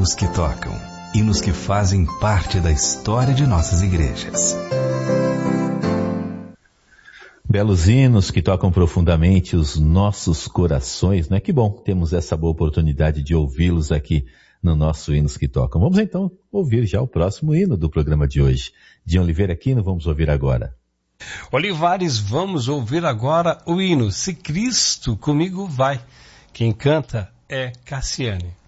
hinos que tocam, hinos que fazem parte da história de nossas igrejas. Belos hinos que tocam profundamente os nossos corações, não é? Que bom, temos essa boa oportunidade de ouvi-los aqui no nosso Hinos que Tocam. Vamos então ouvir já o próximo hino do programa de hoje. Dion Oliveira Aquino, vamos ouvir agora. Olivares, vamos ouvir agora o hino Se Cristo Comigo Vai. Quem canta é Cassiane.